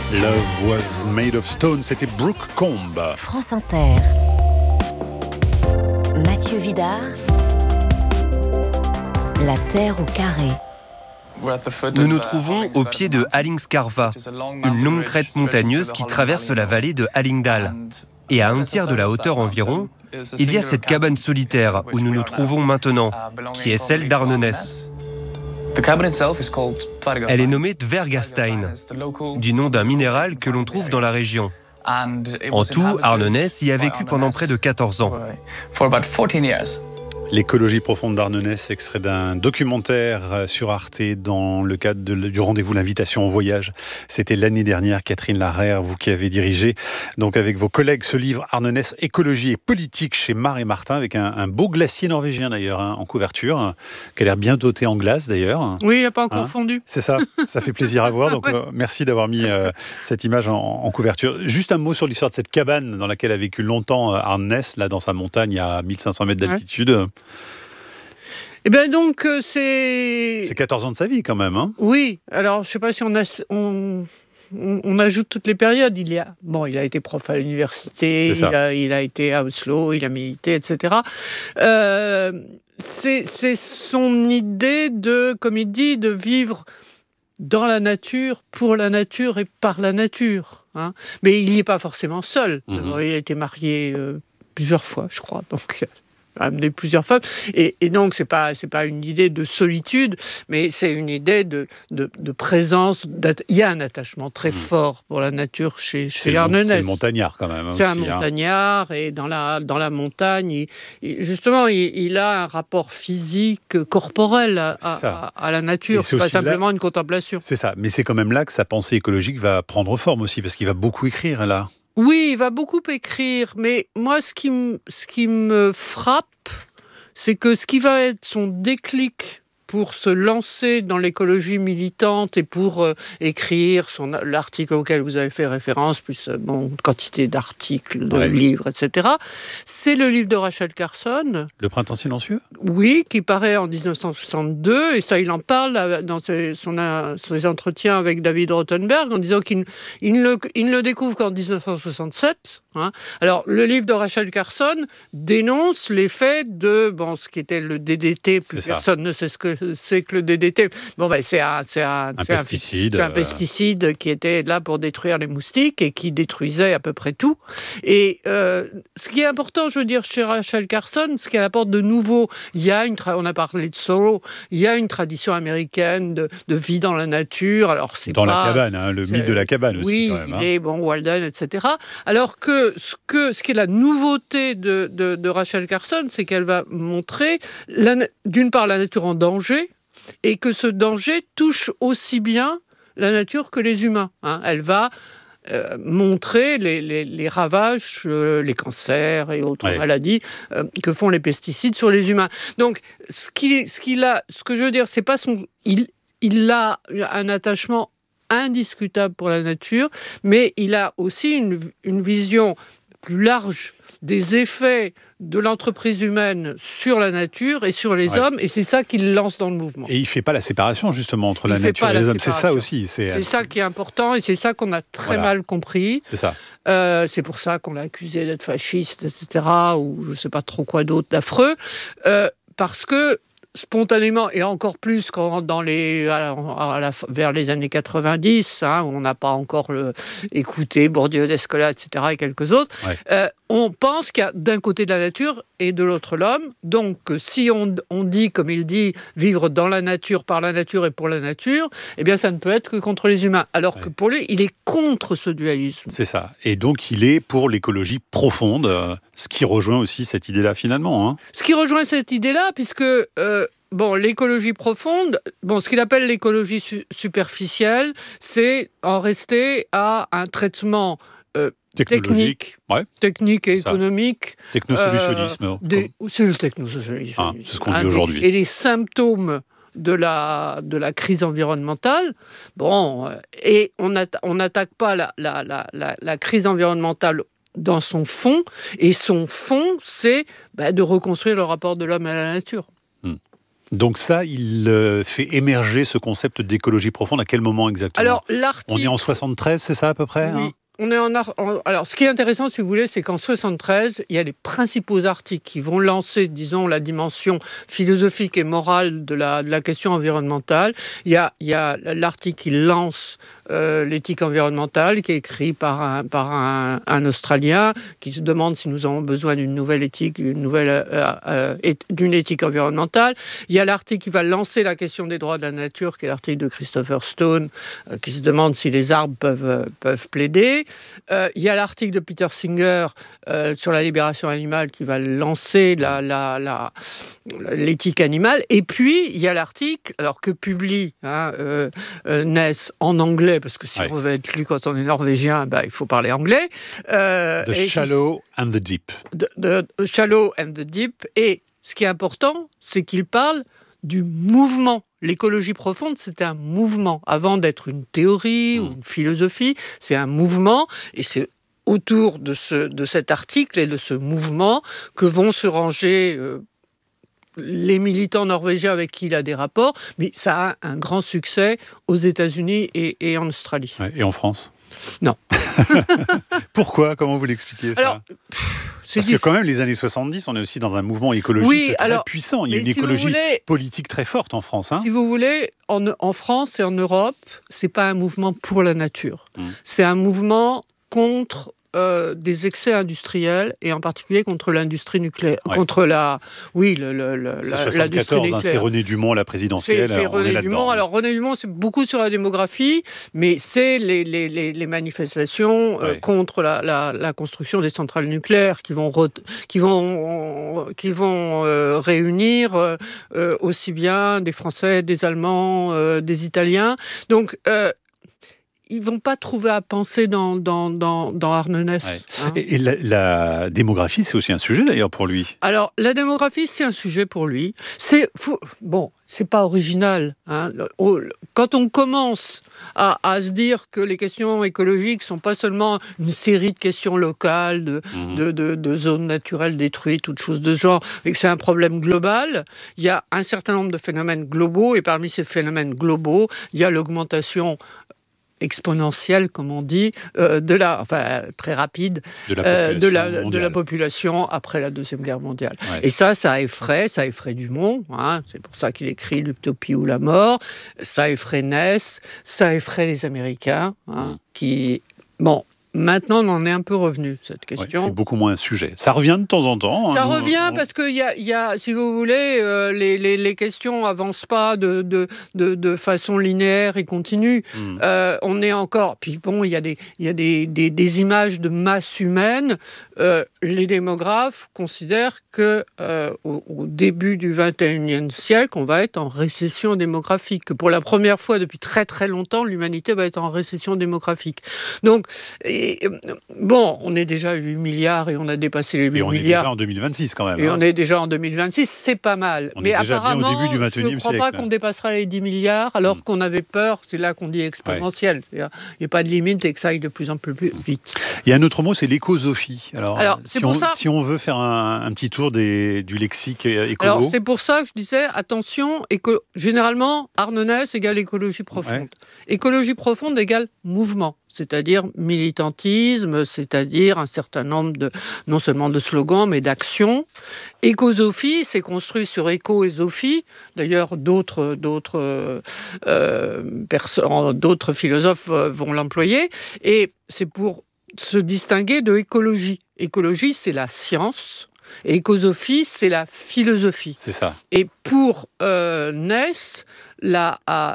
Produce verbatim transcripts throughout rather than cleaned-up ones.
Love Was Made of Stone, c'était Brooke Combe. France Inter. Mathieu Vidard. La Terre au carré. Nous nous trouvons au pied de Hallingskarva, une longue crête montagneuse qui traverse la vallée de Hallingdal. Et à un tiers de la hauteur environ, il y a cette cabane solitaire où nous nous trouvons maintenant, qui est celle d'Arneness. Elle est nommée Dvergastein, du nom d'un minéral que l'on trouve dans la région. En tout, Arneness y a vécu pendant près de quatorze ans. L'écologie profonde d'Arneness, extrait d'un documentaire sur Arte dans le cadre de, du rendez-vous L'invitation au voyage. C'était l'année dernière, Catherine Larère, vous qui avez dirigé donc avec vos collègues ce livre Arneness, écologie et politique chez Mar et Martin, avec un, un beau glacier norvégien d'ailleurs hein, en couverture, qui a l'air bien doté en glace d'ailleurs. Oui, il n'a pas encore hein fondu. C'est ça, ça fait plaisir à voir. Donc ouais. euh, merci d'avoir mis euh, cette image en, en couverture. Juste un mot sur l'histoire de cette cabane dans laquelle a vécu longtemps euh, Arneness, là dans sa montagne à mille cinq cents mètres d'altitude. Ouais. Eh bien donc, euh, c'est... C'est quatorze ans de sa vie quand même, hein. Oui, alors je ne sais pas si on, a, on, on, on ajoute toutes les périodes. Il, y a, bon, il a été prof à l'université, il a, il a été à Oslo, il a milité, et cetera. Euh, c'est, c'est son idée de, comme il dit, de vivre dans la nature, pour la nature et par la nature. Hein. Mais il n'y est pas forcément seul. Mmh. Il a été marié euh, plusieurs fois, je crois, donc... amené plusieurs femmes, et, et donc c'est pas c'est pas une idée de solitude, mais c'est une idée de de, de présence. Il y a un attachement très mmh. fort pour la nature chez chez Arneness. C'est le montagnard quand même. C'est aussi, un montagnard hein. Et dans la dans la montagne, il, il, justement, il, il a un rapport physique, corporel à, à, à la nature. C'est, c'est pas simplement là, une contemplation. C'est ça, mais c'est quand même là que sa pensée écologique va prendre forme aussi, parce qu'il va beaucoup écrire là. Oui, il va beaucoup écrire, mais moi, ce qui, m- ce qui me frappe, c'est que ce qui va être son déclic pour se lancer dans l'écologie militante et pour euh, écrire son, l'article auquel vous avez fait référence, plus euh, bon, quantité d'articles, de ouais. livres, et cetera, c'est le livre de Rachel Carson. Le Printemps silencieux ? Oui, qui paraît en dix-neuf cent soixante-deux, et ça, il en parle dans ses, son, ses entretiens avec David Rothenberg, en disant qu'il il ne, le, il ne le découvre qu'en dix-neuf cent soixante-sept. Hein. Alors, le livre de Rachel Carson dénonce l'effet de bon, ce qui était le D D T, plus personne ne sait ce que c'est que le D D T. Bon, ben, c'est un, c'est un, un c'est pesticide. Un, c'est un pesticide qui était là pour détruire les moustiques et qui détruisait à peu près tout. Et euh, ce qui est important, je veux dire, chez Rachel Carson, ce qu'elle apporte de nouveau, il y a une tra- on a parlé de Thoreau, il y a une tradition américaine de, de vie dans la nature. Alors, c'est dans pas, la cabane, hein, le mythe de la cabane aussi. Oui, quand même, hein. il est, bon, Walden, et cetera. Alors que ce, que ce qui est la nouveauté de, de, de Rachel Carson, c'est qu'elle va montrer, la, d'une part, la nature en danger, et que ce danger touche aussi bien la nature que les humains. Hein. Elle va euh, montrer les, les, les ravages, euh, les cancers et autres ouais. maladies euh, que font les pesticides sur les humains. Donc, ce, qui, ce, qu'il a, ce que je veux dire, c'est pas son... Il, il a un attachement indiscutable pour la nature, mais il a aussi une, une vision plus large des effets de l'entreprise humaine sur la nature et sur les ouais. hommes, et c'est ça qu'il lance dans le mouvement. Et il ne fait pas la séparation, justement, entre il la nature et les hommes. C'est ça aussi. C'est, c'est ça qui est important, et c'est ça qu'on a très voilà. mal compris. C'est ça. Euh, c'est pour ça qu'on l'a accusé d'être fasciste, et cetera, ou je ne sais pas trop quoi d'autre d'affreux, euh, parce que spontanément, et encore plus quand dans les, à la, à la, vers les années quatre-vingt-dix, hein, où on n'a pas encore le, écouté Bourdieu, Descola, et cetera, et quelques autres, ouais. euh, on pense qu'il y a d'un côté de la nature et de l'autre l'homme. Donc, si on, on dit, comme il dit, vivre dans la nature, par la nature et pour la nature, eh bien, ça ne peut être que contre les humains. Alors ouais. que pour lui, il est contre ce dualisme. C'est ça. Et donc, il est pour l'écologie profonde, euh, ce qui rejoint aussi cette idée-là, finalement. Hein. Ce qui rejoint cette idée-là, puisque... Euh, Bon, l'écologie profonde, bon, ce qu'il appelle l'écologie su- superficielle, c'est en rester à un traitement euh, technique, ouais. technique et ça. économique. Technosolutionnisme. Euh, des, c'est le technosolutionnisme. Ah, c'est ce qu'on dit aujourd'hui. Et les symptômes de la, de la crise environnementale, bon, euh, et on n'attaque pas la, la, la, la, la crise environnementale dans son fond, et son fond, c'est bah, de reconstruire le rapport de l'homme à la nature. Donc ça, il euh, fait émerger ce concept d'écologie profonde à quel moment exactement ? Alors, l'article... On est en soixante-treize, c'est ça à peu près ? Oui. Hein On est en, en, alors, ce qui est intéressant, si vous voulez, c'est qu'en soixante-treize, il y a les principaux articles qui vont lancer, disons, la dimension philosophique et morale de la, de la question environnementale. Il y a, il y a l'article qui lance euh, l'éthique environnementale, qui est écrit par un, par un, un Australien, qui se demande si nous avons besoin d'une nouvelle éthique, d'une nouvelle, euh, euh, d'une éthique environnementale. Il y a l'article qui va lancer la question des droits de la nature, qui est l'article de Christopher Stone, euh, qui se demande si les arbres peuvent, peuvent plaider. Euh, il y a l'article de Peter Singer euh, sur la libération animale qui va lancer la, la, la, l'éthique animale. Et puis, il y a l'article, alors que publie hein, euh, euh, Ness en anglais, parce que si ouais. on veut être lu quand on est norvégien, bah, il faut parler anglais. Euh, the Shallow qui, and the Deep. The, the, the Shallow and the Deep. Et ce qui est important, c'est qu'il parle du mouvement. L'écologie profonde, c'est un mouvement. Avant d'être une théorie mmh. ou une philosophie, c'est un mouvement. Et c'est autour de, ce, de cet article et de ce mouvement que vont se ranger euh, les militants norvégiens avec qui il a des rapports. Mais ça a un grand succès aux États-Unis et, et en Australie. Ouais, et en France ? Non. Pourquoi ? Comment vous l'expliquez ça ? Alors, pff, c'est Parce diff... que quand même, les années soixante-dix, on est aussi dans un mouvement écologiste oui, très alors, puissant. Il y a une si écologie voulez, politique très forte en France. Hein. Si vous voulez, en, en France et en Europe, c'est pas un mouvement pour la nature. Mmh. C'est un mouvement contre euh, des excès industriels et en particulier contre l'industrie nucléaire, ouais. contre la, oui, le, le, le, c'est la, soixante-quatorze, hein, c'est René Dumont, la présidentielle. C'est, c'est René Dumont. Alors René Dumont, c'est beaucoup sur la démographie, mais c'est les, les, les, les manifestations ouais. euh, contre la, la, la construction des centrales nucléaires qui vont, re, qui vont, qui vont euh, réunir euh, aussi bien des Français, des Allemands, euh, des Italiens. Donc euh, ils ne vont pas trouver à penser dans, dans, dans, dans Arnonès. Ouais. Hein. Et, et la, la démographie, c'est aussi un sujet d'ailleurs pour lui. Alors, la démographie, c'est un sujet pour lui. C'est, faut, bon, c'est pas original. Hein. Quand on commence à, à se dire que les questions écologiques ne sont pas seulement une série de questions locales, de, mmh. de, de, de zones naturelles détruites, ou de choses de ce genre, et que c'est un problème global, il y a un certain nombre de phénomènes globaux, et parmi ces phénomènes globaux, il y a l'augmentation exponentielle, comme on dit, euh, de la, enfin très rapide, de la, euh, de, la, de la population après la Deuxième Guerre mondiale. Ouais. Et ça, ça effraie, ça effraie Dumont, hein, c'est pour ça qu'il écrit L'Utopie ou la mort, ça effraie Ness, ça effraie les Américains, hein, mmh. qui... Bon, maintenant, on en est un peu revenu, cette question. Ouais, c'est beaucoup moins un sujet. Ça revient de temps en temps. Ça hein, revient nous, parce que, y a, y a, si vous voulez, euh, les, les, les questions n'avancent pas de, de, de, de façon linéaire et continue. Mm. Euh, on est encore... Puis bon, il y a, des, y a des, des, des images de masse humaine. Euh, les démographes considèrent qu'au euh, au début du vingt et unième siècle, on va être en récession démographique. Que pour la première fois depuis très très longtemps, l'humanité va être en récession démographique. Donc... Et, bon, on est déjà à huit milliards et on a dépassé les huit milliards. Et on milliards. est déjà en deux mille vingt-six quand même. Et hein. on est déjà en deux mille vingt-six, c'est pas mal. On Mais est déjà apparemment, bien au début du vingt et unième je ne crois siècle. pas qu'on dépassera les dix milliards alors mmh. qu'on avait peur, c'est là qu'on dit exponentiel. Ouais. Il n'y a pas de limite et que ça aille de plus en plus vite. Il y a un autre mot, c'est l'écosophie. Alors, alors si, c'est on, pour ça... si on veut faire un, un petit tour des, du lexique écolo... Alors c'est pour ça que je disais, attention, éco... généralement, Arnonès égale écologie profonde. Ouais. Écologie profonde égale mouvement. C'est-à-dire militantisme, c'est-à-dire un certain nombre de, non seulement de slogans, mais d'actions. Écosophie, c'est construit sur éco et zophie. D'ailleurs, d'autres, d'autres, euh, perso- d'autres philosophes vont l'employer. Et c'est pour se distinguer de écologie. Écologie, c'est la science. Et écosophie, c'est la philosophie. C'est ça. Et pour euh, Ness, la... À,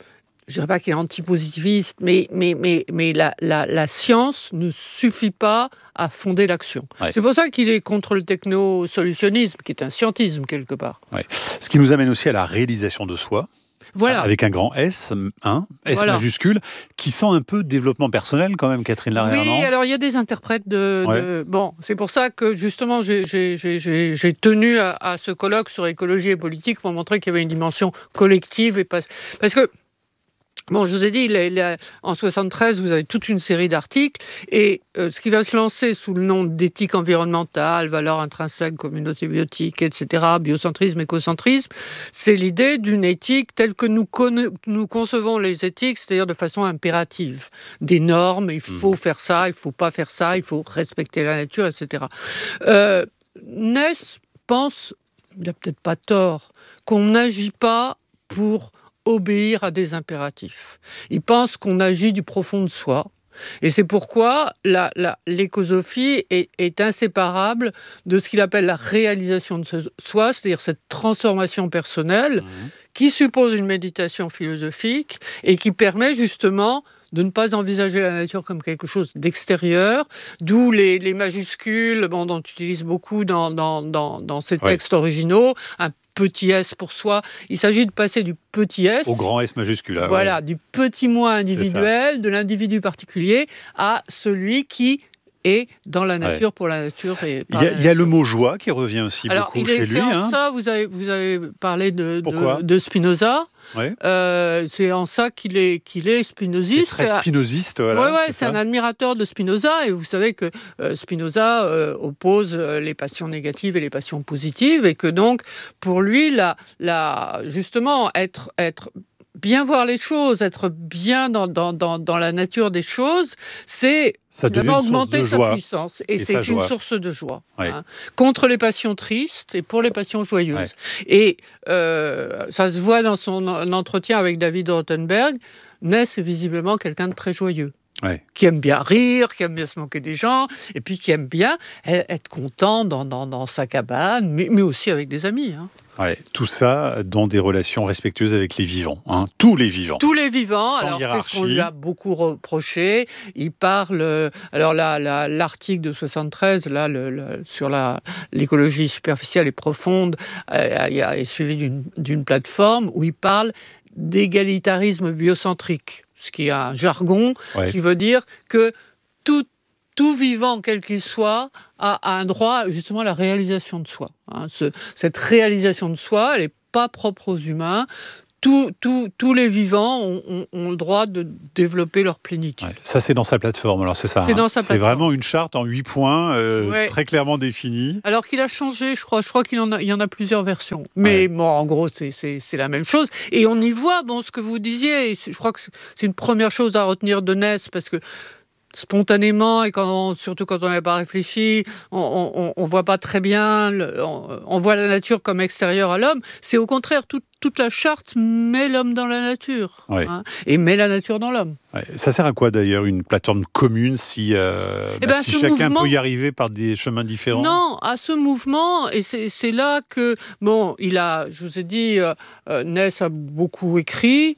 je ne dirais pas qu'il est antipositiviste, mais, mais, mais, mais la, la, la science ne suffit pas à fonder l'action. Ouais. C'est pour ça qu'il est contre le techno-solutionnisme, qui est un scientisme, quelque part. Ouais. Ce qui nous amène aussi à la réalisation de soi, voilà. avec un grand S, hein, S voilà. majuscule, qui sent un peu développement personnel quand même, Catherine Larrière, oui, non ? Oui, alors il y a des interprètes de... Ouais. de... Bon, c'est pour ça que justement j'ai, j'ai, j'ai, j'ai tenu à, à ce colloque sur écologie et politique pour montrer qu'il y avait une dimension collective. Et pas... Parce que Bon, je vous ai dit, il a, il a, en soixante-treize, vous avez toute une série d'articles, et euh, ce qui va se lancer sous le nom d'éthique environnementale, valeurs intrinsèques, communauté biotique, et cetera, biocentrisme, écocentrisme, c'est l'idée d'une éthique telle que nous, conna- nous concevons les éthiques, c'est-à-dire de façon impérative. Des normes, il faut mmh. faire ça, il ne faut pas faire ça, il faut respecter la nature, et cetera. Euh, Naess pense, il n'a peut-être pas tort, qu'on n'agit pas pour obéir à des impératifs. Il pense qu'on agit du profond de soi. Et c'est pourquoi la, la, l'écosophie est, est inséparable de ce qu'il appelle la réalisation de soi, c'est-à-dire cette transformation personnelle mmh. qui suppose une méditation philosophique et qui permet justement de ne pas envisager la nature comme quelque chose d'extérieur, d'où les, les majuscules, bon, dont on utilise beaucoup dans, dans, dans, dans ces textes ouais. originaux, un petit s pour soi. Il s'agit de passer du petit s au grand S majuscule. Ah, voilà, ouais. du petit moi individuel, de l'individu particulier, à celui qui est dans la nature, ouais. pour la nature. Et il y a, il y a le mot joie qui revient aussi Alors, beaucoup il chez est, lui. C'est en hein. ça, vous avez, vous avez parlé de, de, de Spinoza. Ouais. Euh, c'est en ça qu'il est, qu'il est spinoziste. C'est très spinoziste, voilà. Ouais, ouais, c'est, c'est un admirateur de Spinoza, et vous savez que euh, Spinoza euh, oppose euh, les passions négatives et les passions positives, et que donc, pour lui, la, la, justement, être, être bien voir les choses, être bien dans, dans, dans, dans la nature des choses, c'est finalement augmenter sa puissance. Et, et c'est une joie. source de joie. Oui. Hein, contre les passions tristes et pour les passions joyeuses. Ouais. Et euh, ça se voit dans son entretien avec David Rothenberg. Naess est visiblement quelqu'un de très joyeux. Ouais. Qui aime bien rire, qui aime bien se moquer des gens, et puis qui aime bien être content dans, dans, dans sa cabane, mais, mais aussi avec des amis. Hein. Ouais, tout ça dans des relations respectueuses avec les vivants, hein, tous les vivants. Tous les vivants, sans alors hiérarchie. C'est ce qu'on lui a beaucoup reproché. Il parle, alors là, là l'article de soixante-treize, là, le, le, sur la, l'écologie superficielle et profonde, euh, est suivi d'une, d'une plateforme où il parle d'égalitarisme biocentrique, ce qui est un jargon ouais. qui veut dire que tout Tout vivant, quel qu'il soit, a, a un droit justement à la réalisation de soi. Hein, ce, cette réalisation de soi, elle n'est pas propre aux humains. Tout, tout, tous les vivants ont, ont, ont le droit de développer leur plénitude. Ouais, ça, c'est dans sa plateforme, alors c'est ça. C'est, hein. dans sa c'est vraiment une charte en huit points, euh, ouais. très clairement définie. Alors qu'il a changé, je crois, je crois qu'il en a, il y en a plusieurs versions. Mais ouais. bon, en gros, c'est, c'est, c'est la même chose. Et on y voit, bon, ce que vous disiez, je crois que c'est une première chose à retenir de Naess, parce que spontanément, et quand on, surtout quand on n'a pas réfléchi, on ne voit pas très bien, le, on, on voit la nature comme extérieure à l'homme. C'est au contraire, tout, toute la charte met l'homme dans la nature, ouais. hein, et met la nature dans l'homme. Ouais. Ça sert à quoi d'ailleurs, une plateforme commune, si, euh, bah, ben, si chacun mouvement... peut y arriver par des chemins différents? Non, à ce mouvement, et c'est, c'est là que, bon, il a, je vous ai dit, euh, euh, Naess a beaucoup écrit,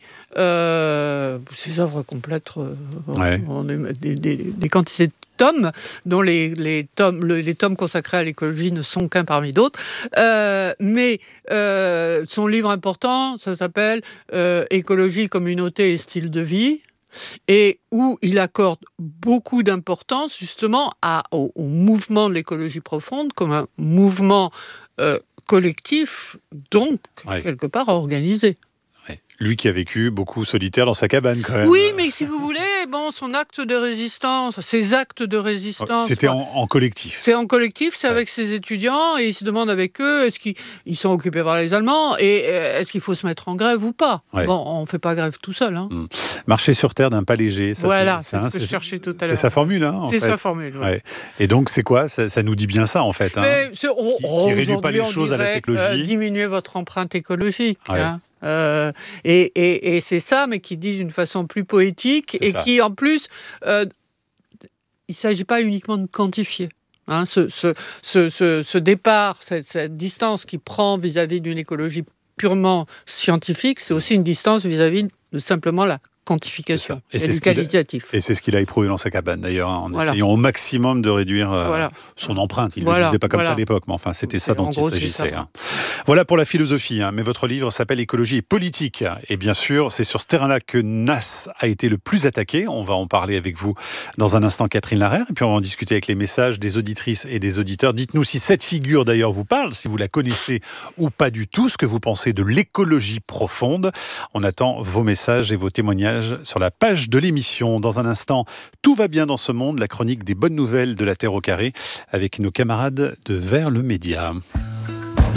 euh, ses œuvres complètes, euh, ouais. on, on, des, des, des quantités de tomes, dont les, les, tomes, le, les tomes consacrés à l'écologie ne sont qu'un parmi d'autres. Euh, mais euh, son livre important, ça s'appelle euh, « Écologie, communauté et style de vie », et où il accorde beaucoup d'importance justement à, au, au mouvement de l'écologie profonde comme un mouvement euh, collectif, donc ouais. quelque part organisé. Ouais. Lui qui a vécu beaucoup solitaire dans sa cabane quand même. Oui, mais si vous voulez, bon, son acte de résistance, ses actes de résistance... C'était en, en collectif. C'est en collectif, c'est ouais. avec ses étudiants, et il se demande avec eux, est-ce qu'ils ils sont occupés par les Allemands, et est-ce qu'il faut se mettre en grève ou pas ouais. Bon, on ne fait pas grève tout seul. Hein. Mmh. Marcher sur terre d'un pas léger. Ça voilà, fait, c'est, c'est ce que je cherchais tout à l'heure. C'est sa formule, hein, en C'est fait. sa formule, oui. Ouais. Et donc, c'est quoi ça, ça nous dit bien ça, en fait. Hein, mais c'est, on, qui ne réduit pas les choses dirait, à la technologie. Euh, diminuer votre empreinte écologique. Ouais. Hein. Euh, et, et, et c'est ça, mais qui dit d'une façon plus poétique, c'est et ça. Qui, en plus, euh, il ne s'agit pas uniquement de quantifier. Hein, ce, ce, ce, ce, ce départ, cette, cette distance qu'il prend vis-à-vis d'une écologie purement scientifique, c'est aussi une distance vis-à-vis de simplement la quantification et, et du qualitatif. A, et c'est ce qu'il a éprouvé dans sa cabane, d'ailleurs, hein, en voilà. essayant au maximum de réduire euh, voilà. son empreinte. Il ne voilà. le disait pas comme voilà. ça à l'époque, mais enfin, c'était ça dont il s'agissait. Hein. Voilà pour la philosophie, hein, mais votre livre s'appelle « Écologie et politique ». Et bien sûr, c'est sur ce terrain-là que Naess a été le plus attaqué. On va en parler avec vous dans un instant, Catherine Larère, et puis on va en discuter avec les messages des auditrices et des auditeurs. Dites-nous si cette figure, d'ailleurs, vous parle, si vous la connaissez ou pas du tout, ce que vous pensez de l'écologie profonde. On attend vos messages et vos témoignages témoignage sur la page de l'émission. Dans un instant, tout va bien dans ce monde, la chronique des bonnes nouvelles de la Terre au carré avec nos camarades de Vers le Média.